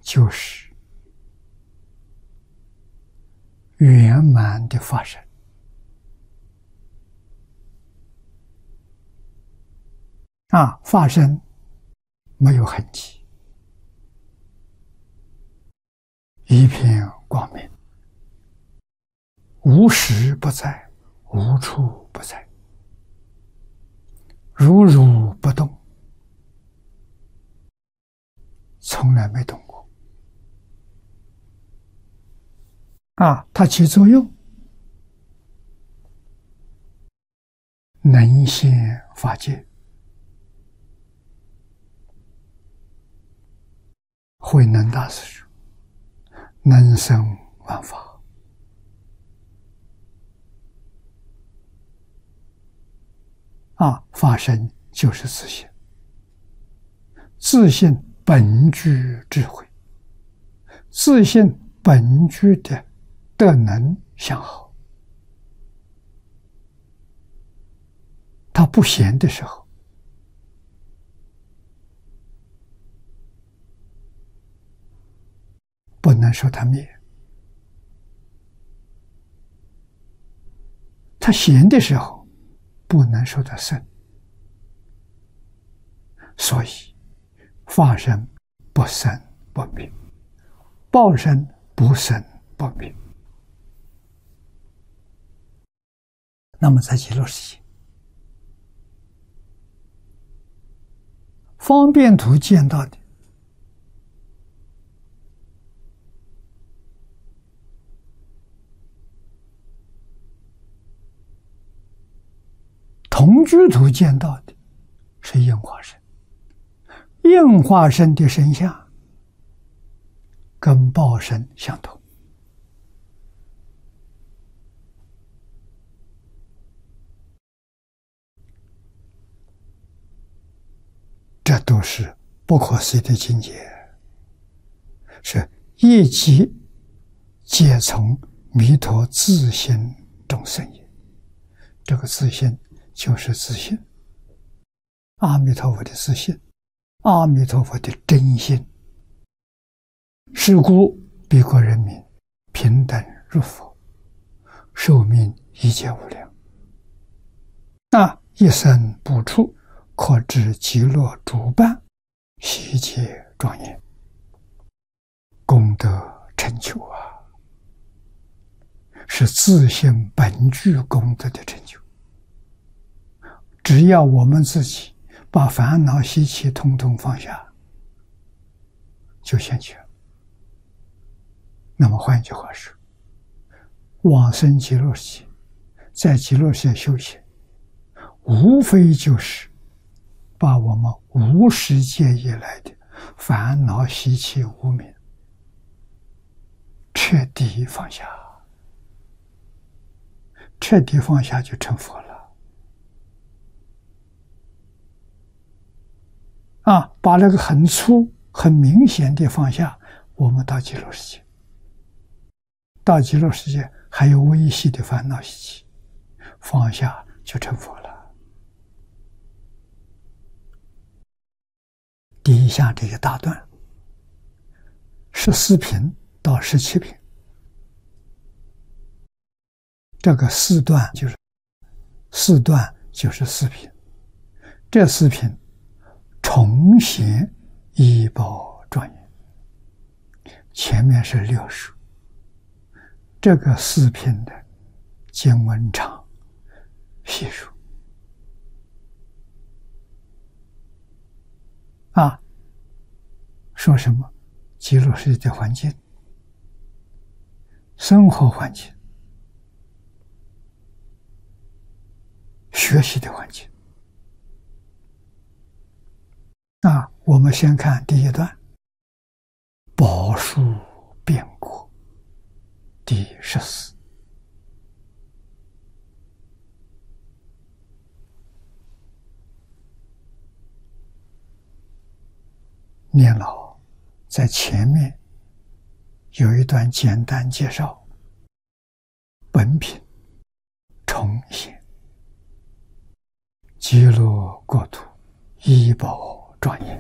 就是圆满的发生。发生没有痕迹，一片光明，无时不在，无处不在，如如不动，从来没动过。它起作用，能现法界，慧能大师说：“能生万法。”法身就是自性，自性本具智慧，自性本具的德能相好。他不闲的时候，不能说他灭；他闲的时候，不能说他生。所以法身不生不灭，报身不生不灭。那么在极乐世界，方便图见到的同居图见到的是应化身，应化身的身相跟报身相同。这都是不可思议的境界，是一即皆从弥陀自性中生也。这个自性就是自性，阿弥陀佛的自性，阿弥陀佛的真心。是故彼国人民平等入佛，寿命一切无量。一生不处，可知极乐主办，悉皆庄严，功德成就是自性本具功德的成就。只要我们自己把烦恼习气统统放下，就现前。那么换一句话说，往生极乐世界，在极乐世界修行，无非就是把我们无始界以来的烦恼习气无明彻底放下，彻底放下就成佛了。把那个很粗很明显的放下，我们到极乐世界，到极乐世界还有微细的烦恼习气，放下就成佛了。底下这一大段14品到17品，这个4段就是4品，这4品重显依报庄严。前面是6述，这个4品的经文长细数说什么？极乐世界的环境、生活环境、学习的环境。我们先看第一段，宝树变国第14。念老在前面有一段简单介绍本品重显极乐国土依报庄严。